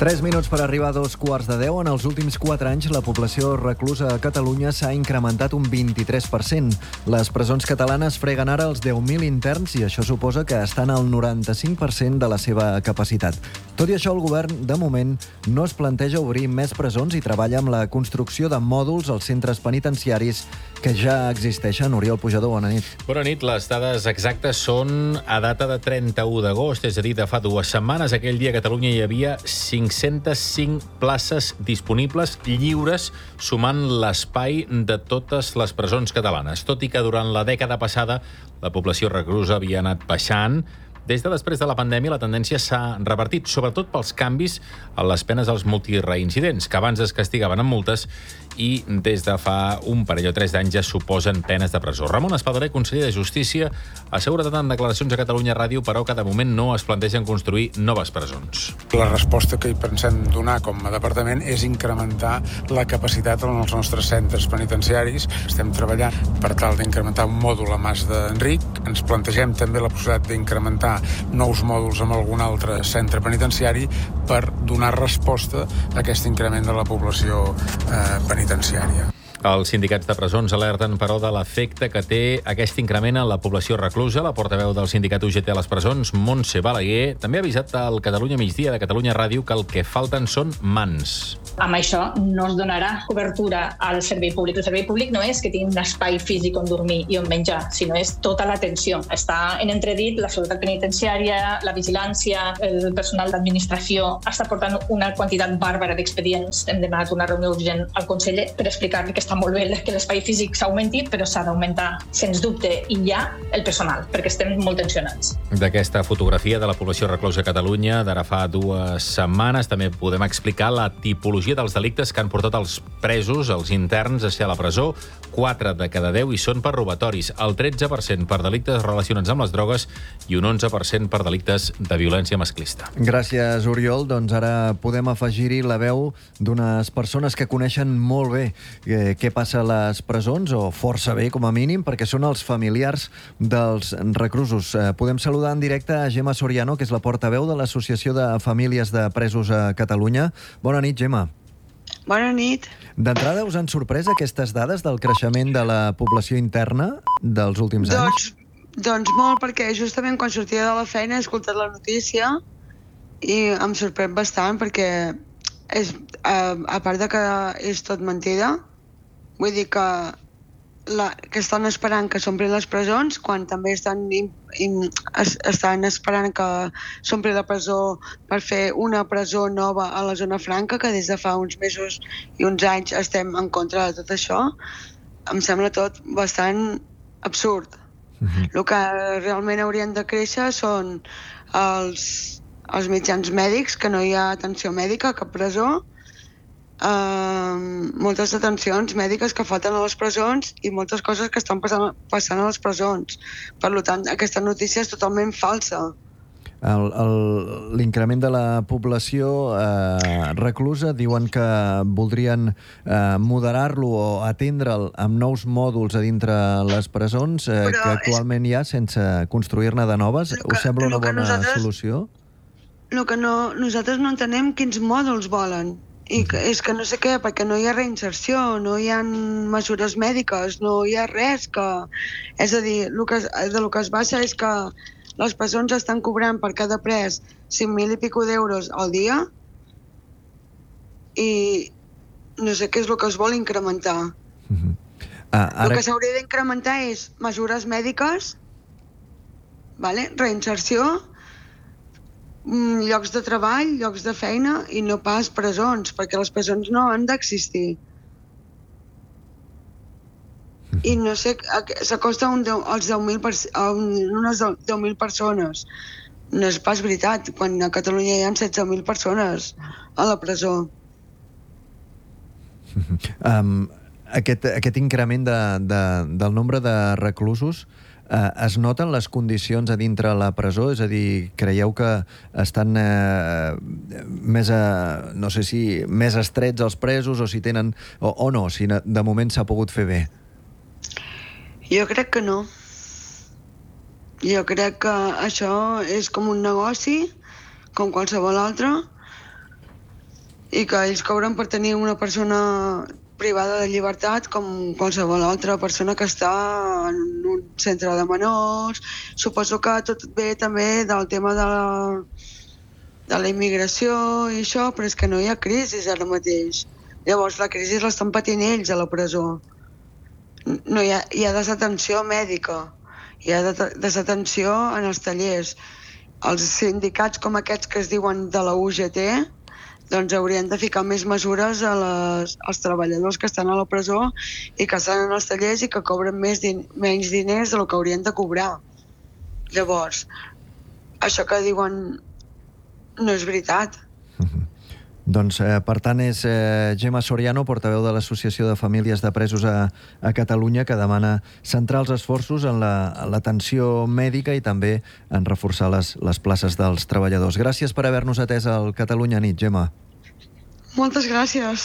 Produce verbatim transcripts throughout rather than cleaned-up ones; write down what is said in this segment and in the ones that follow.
Tres minuts per arribar a dos quarts de deu. En els últims quatre anys, la població reclusa a Catalunya s'ha incrementat un vint-i-tres per cent. Les presons catalanes freguen ara els deu mil interns i això suposa que estan al noranta-cinc per cent de la seva capacitat. Tot i això, el govern, de moment, no es planteja obrir més presons i treballa amb la construcció de mòduls als centres penitenciaris que ja existeixen. Oriol Pujador, bona nit. Bona nit. Les dades exactes són a data de trenta-u d'agost, és a dir, de fa dues setmanes. Aquell dia a Catalunya hi havia cinc-centes cinc places disponibles lliures, sumant l'espai de totes les presons catalanes. Tot i que durant la dècada passada la població reclusa havia anat baixant, des de després de la pandèmia la tendència s'ha revertit, sobretot pels canvis a les penes als multireincidents, que abans es castigaven amb multes i des de fa un parell o tres d'anys ja suposen penes de presó. Ramon Espadaler, conseller de Justícia, ha assegurat en declaracions a Catalunya Ràdio, però que de moment no es plantegen construir noves presons. La resposta que hi pensem donar com a departament és incrementar la capacitat en els nostres centres penitenciaris. Estem treballant per tal d'incrementar un mòdul a Mas d'Enric. Ens plantegem també la possibilitat d'incrementar nous mòduls en algun altre centre penitenciari per donar resposta a aquest increment de la població eh, penitenciària. Els sindicats de presons alerten, però, de l'efecte que té aquest increment en la població reclusa. La portaveu del sindicat U G T a les presons, Montse Balaguer, també ha avisat al Catalunya Migdia de Catalunya Ràdio que el que falten són mans. Amb això no es donarà cobertura al servei públic. El servei públic no és que tingui un espai físic on dormir i on menjar, sinó és tota l'atenció. Està en entredit la seguretat penitenciària, la vigilància, el personal d'administració. Està portant una quantitat bàrbara d'expedients. Hem demanat una reunió urgent al conseller per explicar-li que està molt bé que l'espai físic s'augmenti, però s'ha d'augmentar, sens dubte, i ja el personal, perquè estem molt tensionats. D'aquesta fotografia de la població reclusa a Catalunya d'ara fa dues setmanes també podem explicar la tipologia dels delictes que han portat els presos, els interns, a ser a la presó. quatre de cada deu hi són per robatoris, el tretze per cent per delictes relacionats amb les drogues i un onze per cent per delictes de violència masclista. Gràcies, Oriol. Doncs ara podem afegir-hi la veu d'unes persones que coneixen molt bé eh, què passa a les presons, o força bé, com a mínim, perquè són els familiars dels reclusos. Eh, podem saludar en directe a Gemma Soriano, que és la portaveu de l'Associació de Famílies de Presos a Catalunya. Bona nit, Gemma. Bona nit. D'entrada, us han sorprès aquestes dades del creixement de la població interna dels últims anys? Doncs, doncs molt, perquè justament quan sortia de la feina he escoltat la notícia i em sorprèn bastant, perquè és, a, a part de que és tot mentida, vull dir que, la, que estan esperant que s'omplin les presons, quan també estan, in, in, es, estan esperant que s'ompli la presó per fer una presó nova a la zona franca, que des de fa uns mesos i uns anys estem en contra de tot això. Em sembla tot bastant absurd. Uh-huh. El que realment haurien de créixer són els, els mitjans mèdics, que no hi ha atenció mèdica a cap presó, Uh, moltes atencions mèdiques que falten a les presons i moltes coses que estan passant, passant a les presons. Per tant, aquesta notícia és totalment falsa. L'increment de la població eh, reclusa diuen que voldrien eh, moderar-lo o atendre'l amb nous mòduls a dintre les presons eh, que actualment és... hi ha sense construir-ne de noves. Que, Us sembla una bona nosaltres, solució? El que no, nosaltres no entenem quins mòduls volen. I que, és que no sé què, perquè no hi ha reinserció, no hi ha mesures mèdiques, no hi ha res que... És a dir, el que, de lo que es basa és que les presons estan cobrant per cada pres cinc mil i pico d'euros al dia i no sé què és el que es vol incrementar. Uh-huh. ah, ara... El que s'hauria d'incrementar és mesures mèdiques, vale? Reinserció, llocs de treball, llocs de feina i no pas presons, perquè les presons no han d'existir. I no sé, s'acosta un als deu mil a unes deu mil persones. No és pas veritat, quan a Catalunya hi ha setze mil persones a la presó. Um, aquest, aquest increment de, de, del nombre de reclusos Eh, es noten les condicions a dintre la presó? És a dir, creieu que estan eh, més, a, no sé si més estrets els presos o si tenen, o, o no, si de moment s'ha pogut fer bé? Jo crec que no. Jo crec que això és com un negoci, com qualsevol altre, i que ells cobren per tenir una persona privada de llibertat com qualsevol altra persona que està en un centre de menors. Suposo que tot ve també del tema de la, de la immigració i això, però és que no hi ha crisi ara mateix. Llavors la crisi l'estan patint ells a la presó. No hi ha, hi ha desatenció mèdica, hi ha desatenció en els tallers. Els sindicats com aquests que es diuen de la U G T doncs haurien de ficar més mesures a les, als treballadors que estan a la presó i que estan en els tallers i que cobren més din, menys diners del que haurien de cobrar. Llavors, això que diuen no és veritat. Mm-hmm. Doncs, eh, per tant, és eh, Gemma Soriano, portaveu de l'Associació de Famílies de Presos a, a Catalunya, que demana centrar els esforços en l'atenció la, mèdica i també en reforçar les, les places dels treballadors. Gràcies per haver-nos atès al Catalunya Nit, Gemma. Moltes gràcies.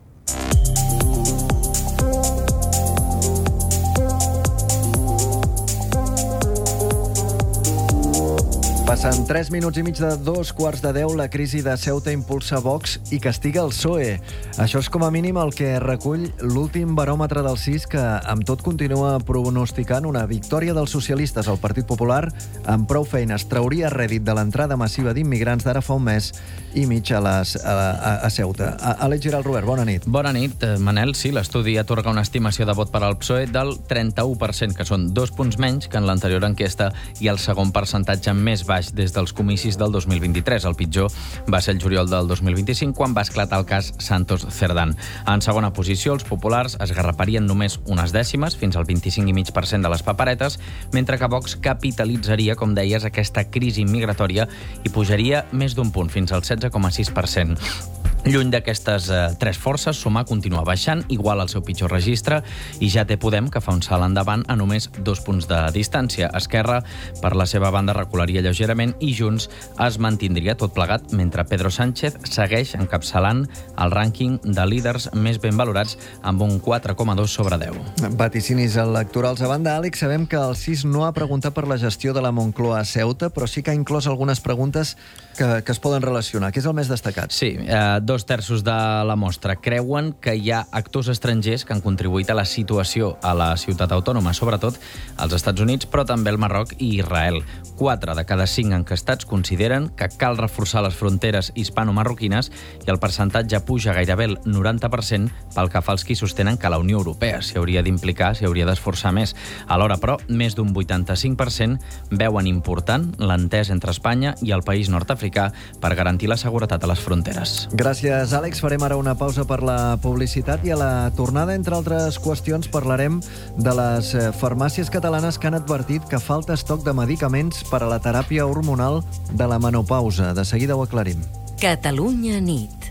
Passen tres minuts i mig de dos quarts de deu. La crisi de Ceuta impulsa Vox i castiga el P S O E. Això és com a mínim el que recull l'últim baròmetre del C I S, que amb tot continua pronosticant una victòria dels socialistes. El Partit Popular, amb prou feines, trauria rèdit de l'entrada massiva d'immigrants d'ara fa un mes i mig a, les, a, a, a Ceuta. Àlex Giral, Robert, bona nit. Bona nit, Manel. Sí, l'estudi atorga una estimació de vot per al P S O E del trenta-u per cent, que són dos punts menys que en l'anterior enquesta i el segon percentatge més baix des dels comicis del dos mil vint-i-tres. El pitjor va ser el juliol del dos mil vint-i-cinc, quan va esclatar el cas Santos Cerdán. En segona posició, els populars es garraparien només unes dècimes, fins al vint-i-cinc coma cinc per cent de les paperetes, mentre que Vox capitalitzaria, com deies, aquesta crisi migratòria i pujaria més d'un punt, fins al setze coma sis per cent. Lluny d'aquestes eh, tres forces, Sumar continua baixant, igual al seu pitjor registre, i ja té Podem, que fa un salt endavant a només dos punts de distància. Esquerra, per la seva banda, recularia lleugerament i Junts es mantindria tot plegat, mentre Pedro Sánchez segueix encapçalant el rànquing de líders més ben valorats amb un quatre coma dos sobre deu. Vaticinis electorals a banda, Àlex, sabem que el C I S no ha preguntat per la gestió de la Moncloa a Ceuta, però sí que ha inclòs algunes preguntes que, que es poden relacionar. Què és el més destacat? Sí, eh, dos terços de la mostra creuen que hi ha actors estrangers que han contribuït a la situació a la ciutat autònoma, sobretot als Estats Units, però també al Marroc i Israel. Quatre de cada cinc encastats consideren que cal reforçar les fronteres hispano-marroquines i el percentatge puja gairebé el noranta per cent pel que fa als qui sostenen que la Unió Europea s'hi hauria d'implicar, s'hi hauria d'esforçar més. Alhora, però, més d'un vuitanta-cinc per cent veuen important l'entès entre Espanya i el país nord-africà per garantir la seguretat a les fronteres. Gràcies, Àlex. Farem ara una pausa per la publicitat i a la tornada, entre altres qüestions, parlarem de les farmàcies catalanes que han advertit que falta estoc de medicaments per a la teràpia hormonal de la menopausa. De seguida ho aclarim. Catalunya nit.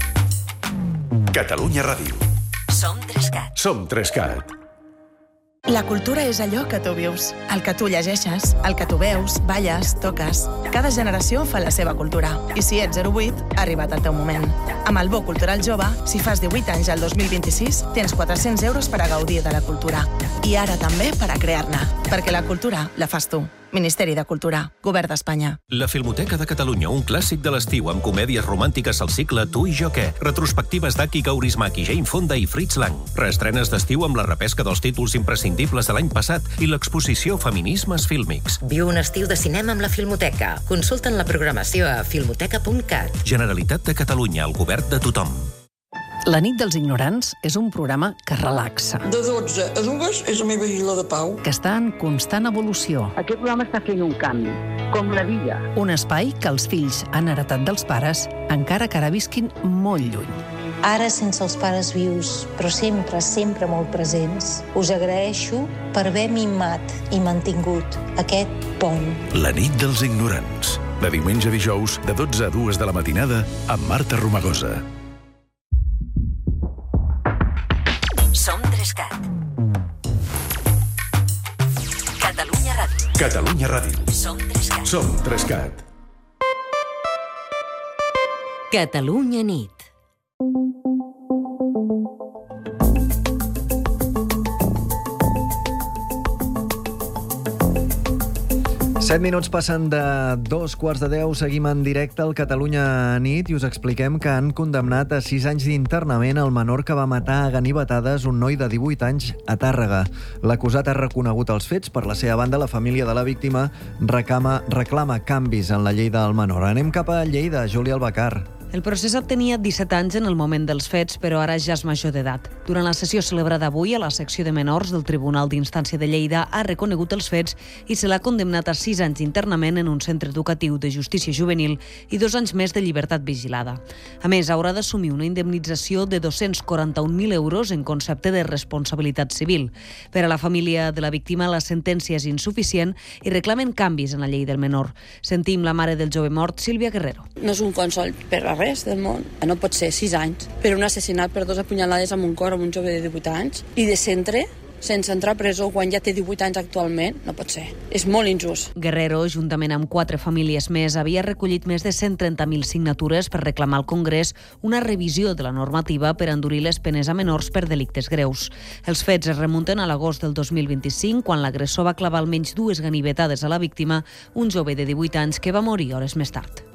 Catalunya Ràdio. Som Trescat. Som Trescat. La cultura és allò que tu vius, el que tu llegeixes, el que tu veus, balles, toques. Cada generació fa la seva cultura. I si ets zero vuit, ha arribat el teu moment. Amb el Bo Cultural Jove, si fas divuit anys al dos mil vint-i-sis, tens quatre-cents euros per a gaudir de la cultura. I ara també per a crear-ne. Perquè la cultura la fas tu. Ministeri de Cultura, Govern d'Espanya. La Filmoteca de Catalunya, un clàssic de l'estiu amb comèdies romàntiques al cicle Tu i jo què, retrospectives d'Aki Kaurismäki, Jane Fonda i Fritz Lang, reestrenes d'estiu amb la repesca dels títols imprescindibles de l'any passat i l'exposició Feminismes Fílmics. Viu un estiu de cinema amb la Filmoteca. Consulta'n la programació a filmoteca punt cat. Generalitat de Catalunya, el govern de tothom. La nit dels ignorants és un programa que relaxa. De dotze a dues és la meva isla de pau. Que està en constant evolució. Aquest programa està fent un canvi, com la vida. Un espai que els fills han heretat dels pares, encara que ara visquin molt lluny. Ara sense els pares vius, però sempre, sempre molt presents. Us agraeixo per haver mimat i mantingut aquest pont. La nit dels ignorants. De diumenge a dijous, de dotze a dues de la matinada, amb Marta Romagosa. Som Trescat. Catalunya Ràdio. Catalunya Ràdio. Som Trescat. Som Trescat. Catalunya nit. set Set minuts passen de dos quarts de deu. Seguim en directe al Catalunya Nit i us expliquem que han condemnat a sis anys d'internament el menor que va matar a ganivetades un noi de divuit anys a Tàrrega. L'acusat ha reconegut els fets. Per la seva banda, la família de la víctima reclama, reclama canvis en la llei del menor. Anem cap a Lleida. Júlia Albacar. El processat tenia disset anys en el moment dels fets, però ara ja és major d'edat. Durant la sessió celebrada avui a la secció de menors del Tribunal d'Instància de Lleida ha reconegut els fets i se l'ha condemnat a sis anys internament en un centre educatiu de justícia juvenil i dos anys més de llibertat vigilada. A més, haurà d'assumir una indemnització de dos-cents quaranta-un mil euros en concepte de responsabilitat civil. Per a la família de la víctima, la sentència és insuficient i reclamen canvis en la llei del menor. Sentim la mare del jove mort, Sílvia Guerrero. No és un consol per a res del món. No pot ser sis anys per un assassinat per dos apunyalades amb un cor amb un jove de divuit anys i de centre sense entrar a presó quan ja té divuit anys actualment. No pot ser. És molt injust. Guerrero, juntament amb quatre famílies més, havia recollit més de cent trenta mil signatures per reclamar al Congrés una revisió de la normativa per endurir les penes a menors per delictes greus. Els fets es remunten a l'agost del dos mil vint-i-cinc, quan l'agressor va clavar almenys dues ganivetades a la víctima, un jove de divuit anys que va morir hores més tard.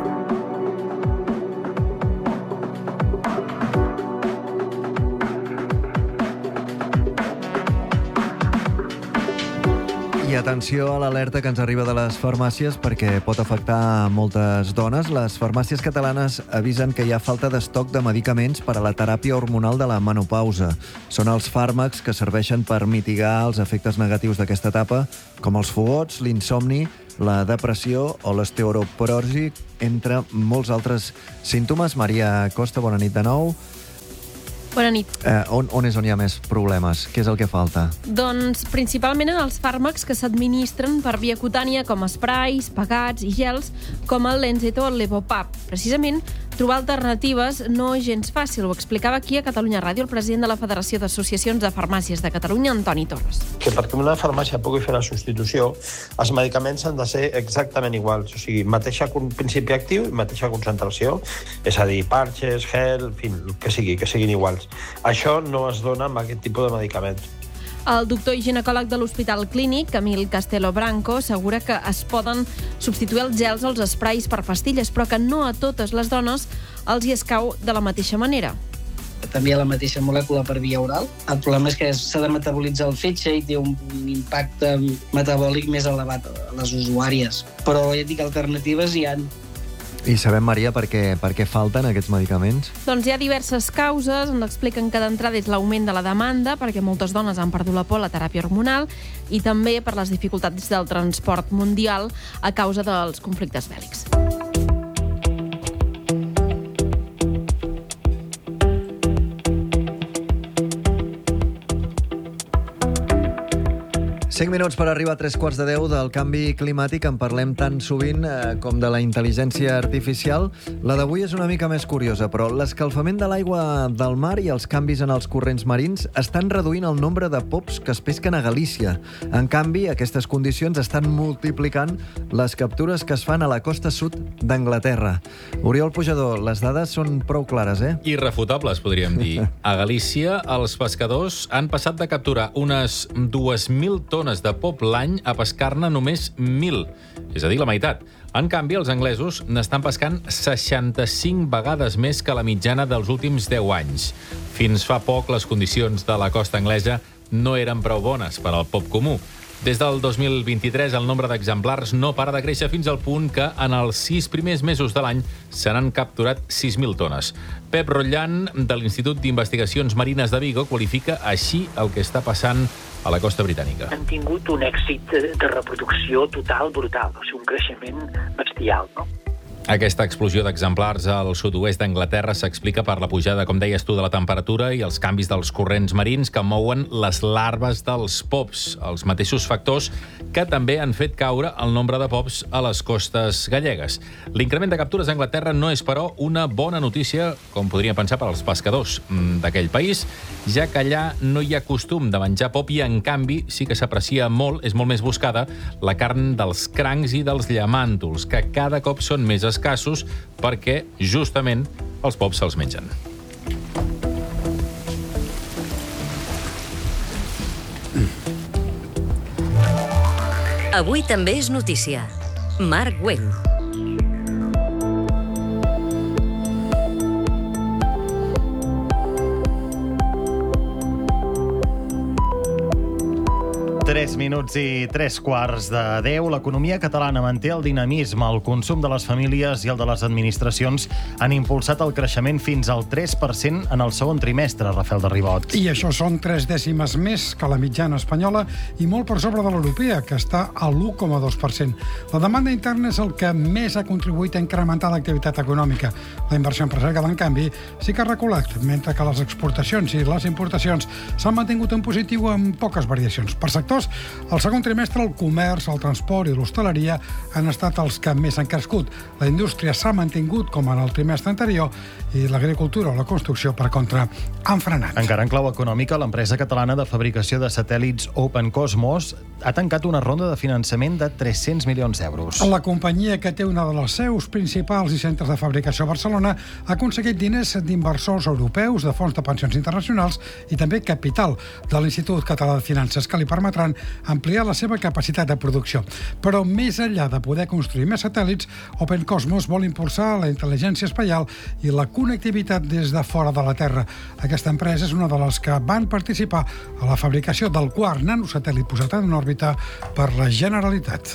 I atenció a l'alerta que ens arriba de les farmàcies perquè pot afectar moltes dones. Les farmàcies catalanes avisen que hi ha falta d'estoc de medicaments per a la teràpia hormonal de la menopausa. Són els fàrmacs que serveixen per mitigar els efectes negatius d'aquesta etapa, com els fogots, l'insomni, la depressió o l'osteoporosi, entre molts altres símptomes. Maria Costa, bona nit de nou. Bona nit. Eh, on, on és on hi ha més problemes? Què és el que falta? Doncs principalment en els fàrmacs que s'administren per via cutània, com esprais, pegats i gels, com el Lenzeto o el Levopap. Precisament, trobar alternatives no és gens fàcil. Ho explicava aquí a Catalunya Ràdio el president de la Federació d'Associacions de Farmàcies de Catalunya, Antoni Torres. Que perquè una farmàcia pugui fer la substitució, els medicaments han de ser exactament iguals. O sigui, mateixa principi actiu i mateixa concentració. És a dir, parches, gel, en fi, el que sigui, que siguin iguals. Això no es dona amb aquest tipus de medicaments. El doctor i ginecòleg de l'Hospital Clínic, Camil Castelo Branco, assegura que es poden substituir els gels o els esprais per pastilles, però que no a totes les dones els hi escau de la mateixa manera. També hi ha la mateixa molècula per via oral. El problema és que s'ha de metabolitzar el fetge i té un impacte metabòlic més elevat a les usuàries. Però ja dic, alternatives hi ha. I sabem, Maria, per què, per què falten aquests medicaments? Doncs hi ha diverses causes. Ens expliquen que d'entrada és l'augment de la demanda, perquè moltes dones han perdut la por a la teràpia hormonal, i també per les dificultats del transport mundial a causa dels conflictes bèl·lics. cinc minuts per arribar a tres quarts de deu. Del canvi climàtic en parlem tan sovint eh, com de la intel·ligència artificial. La d'avui és una mica més curiosa, però l'escalfament de l'aigua del mar i els canvis en els corrents marins estan reduint el nombre de pops que es pesquen a Galícia. En canvi, aquestes condicions estan multiplicant les captures que es fan a la costa sud d'Anglaterra. Oriol Pujador, les dades són prou clares, eh? Irrefutables, podríem dir. A Galícia, els pescadors han passat de capturar unes dues mil tones de pop l'any a pescar-ne només mil, és a dir, la meitat. En canvi, els anglesos n'estan pescant seixanta-cinc vegades més que la mitjana dels últims deu anys. Fins fa poc, les condicions de la costa anglesa no eren prou bones per al pop comú. Des del dos mil vint-i-tres, el nombre d'exemplars no para de créixer fins al punt que en els sis primers mesos de l'any se n'han capturat sis mil tones. Pep Rotllan, de l'Institut d'Investigacions Marines de Vigo, qualifica així el que està passant a la costa britànica. Han tingut un èxit de reproducció total brutal, o sigui, un creixement bestial, no? Aquesta explosió d'exemplars al sud-oest d'Anglaterra s'explica per la pujada, com deies tu, de la temperatura i els canvis dels corrents marins que mouen les larves dels pops, els mateixos factors que també han fet caure el nombre de pops a les costes gallegues. L'increment de captures a Anglaterra no és, però, una bona notícia, com podríem pensar, per als pescadors d'aquell país, ja que allà no hi ha costum de menjar pop i, en canvi, sí que s'aprecia molt, és molt més buscada, la carn dels crancs i dels llamàntols, que cada cop són més escassos perquè, justament, els pops se'ls mengen. Avui també és notícia. Marc Güell. Tres minuts i tres quarts de deu. L'economia catalana manté el dinamisme. El consum de les famílies i el de les administracions han impulsat el creixement fins al tres per cent en el segon trimestre, Rafael de Ribot. I això són tres dècimes més que la mitjana espanyola i molt per sobre de l'europea, que està a l'u coma dos per cent. La demanda interna és el que més ha contribuït a incrementar l'activitat econòmica. La inversió empresarial, en canvi, sí que ha reculat, mentre que les exportacions i les importacions s'han mantingut en positiu amb poques variacions. Per sectors, al segon trimestre el comerç, el transport i l'hostaleria han estat els que més han crescut. La indústria s'ha mantingut com en el trimestre anterior i l'agricultura o la construcció, per contra, han frenat. Encara en clau econòmica, l'empresa catalana de fabricació de satèl·lits Open Cosmos ha tancat una ronda de finançament de tres-cents milions d'euros. La companyia, que té una de les seus principals i centres de fabricació a Barcelona, ha aconseguit diners d'inversors europeus, de fons de pensions internacionals i també capital de l'Institut Català de Finances, que li permetran ampliar la seva capacitat de producció. Però més enllà de poder construir més satèl·lits, Open Cosmos vol impulsar la intel·ligència espaial i la connectivitat des de fora de la Terra. Aquesta empresa és una de les que van participar a la fabricació del quart nanosatèl·lit posat en òrbita per la Generalitat.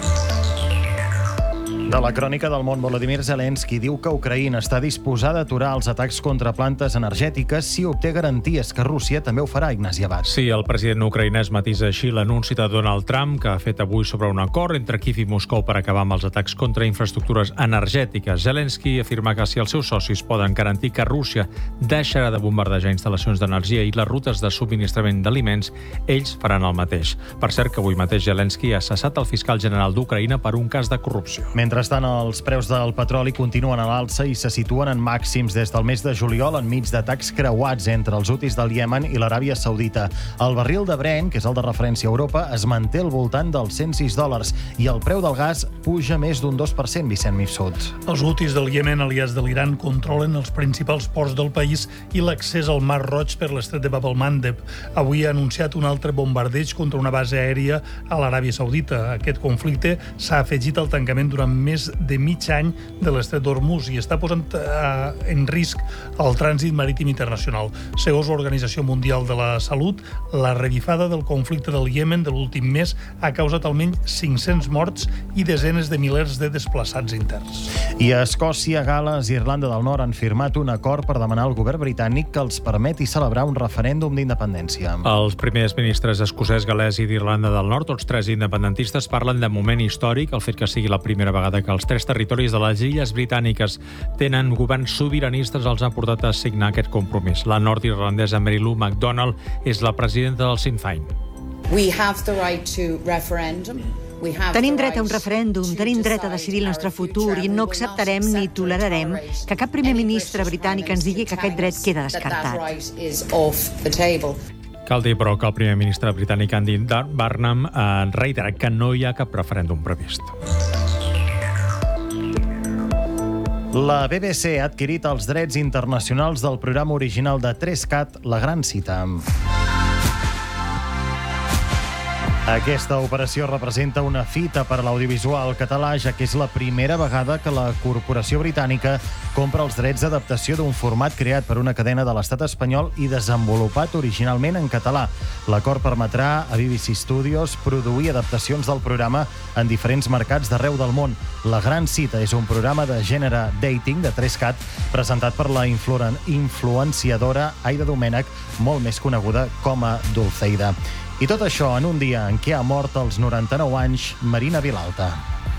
De la crònica del món, Volodymyr Zelensky diu que Ucraïna està disposada a aturar els atacs contra plantes energètiques si obté garanties que Rússia també ho farà, Ignasi Abad. Sí, el president ucraïnès matisa així l'anunci de Donald Trump, que ha fet avui sobre un acord entre Kíev i Moscou per acabar amb els atacs contra infraestructures energètiques. Zelensky afirma que si els seus socis poden garantir que Rússia deixarà de bombardejar instal·lacions d'energia i les rutes de subministrament d'aliments, ells faran el mateix. Per cert, que avui mateix Zelensky ha cessat el fiscal general d'Ucraïna per un cas de corrupció. Mentrestant, els preus del petroli continuen a l'alça i se situen en màxims des del mes de juliol enmig d'atacs creuats entre els hutis del Iemen i l'Aràbia Saudita. El barril de Brent, que és el de referència a Europa, es manté al voltant dels cent sis dòlars i el preu del gas puja més d'un dos per cent, Vicent Mifsud. Els hutis del Iemen, aliats de l'Iran, controlen els principals ports del país i l'accés al Mar Roig per l'estret de Bab el-Mandeb. Avui ha anunciat un altre bombardeig contra una base aèria a l'Aràbia Saudita. Aquest conflicte s'ha afegit al tancament durant més de mig any de l'estret d'Hormuz i està posant eh, en risc el trànsit marítim internacional. Segons l'Organització Mundial de la Salut, la revifada del conflicte del Iemen de l'últim mes ha causat almenys cinc-cents morts i desenes de milers de desplaçats interns. I a Escòcia, Gal·les i Irlanda del Nord han firmat un acord per demanar al govern britànic que els permeti celebrar un referèndum d'independència. Els primers ministres escocès, gal·lès i d'Irlanda del Nord, tots tres independentistes, parlen de moment històric, el fet que sigui la primera vegada que els tres territoris de les illes britàniques tenen governs sobiranistes els ha portat a signar aquest compromís. La nord-irlandesa Mary Lou MacDonald és la presidenta del Sinn Féin. We have the right to referendum. Tenim dret a un referèndum, tenim dret a decidir el nostre futur i no acceptarem ni tolerarem que cap primer ministre britànic ens digui que aquest dret queda descartat. Cal dir, però, que el primer ministre britànic Andy Burnham ha reiterat que no hi ha cap referèndum previst. La B B C ha adquirit els drets internacionals del programa original de tres cat, La Gran Cita. Aquesta operació representa una fita per a l'audiovisual català, ja que és la primera vegada que la corporació britànica compra els drets d'adaptació d'un format creat per una cadena de l'estat espanyol i desenvolupat originalment en català. L'acord permetrà a B B C Studios produir adaptacions del programa en diferents mercats d'arreu del món. La Gran Cita és un programa de gènere dating de tres cat presentat per la influenciadora Aida Domènech, molt més coneguda com a Dulceida. I tot això en un dia en què ha mort als noranta-nou anys Marina Vilalta.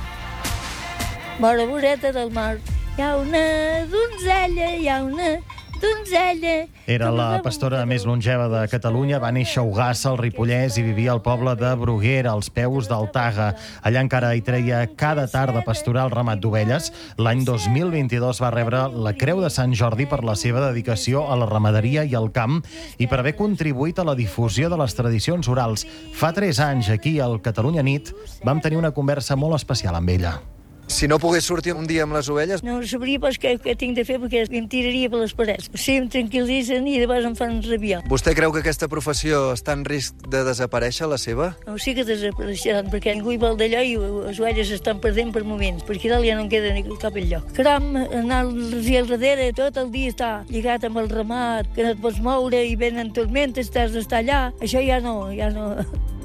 Vora voreta del mar hi ha una donzella, hi ha una donzella... Era la pastora més longeva de Catalunya, va néixer a Ugassa, al Ripollès, i vivia al poble de Bruguera, als peus del Taga. Allà encara hi treia cada tarda pastoral ramat d'ovelles. L'any dos mil vint-i-dos va rebre la Creu de Sant Jordi per la seva dedicació a la ramaderia i al camp i per haver contribuït a la difusió de les tradicions orals. Fa tres anys, aquí, al Catalunya Nit, vam tenir una conversa molt especial amb ella. Si no pogués sortir un dia amb les ovelles... No sabria pas què, què tinc de fer perquè em tiraria per les parets. Sí, em tranquil·litzen i llavors em fan rabiar. Vostè creu que aquesta professió està en risc de desaparèixer, la seva? No, sí que desapareixeran, perquè ningú hi vol d'allò i les ovelles estan perdent per moments, perquè dalt ja no en queda ni cap enlloc. Caram, anar-los al darrere tot el dia està lligat amb el ramat, que no et pots moure i venen tormentes, t'has d'estar allà. Això ja no, ja no...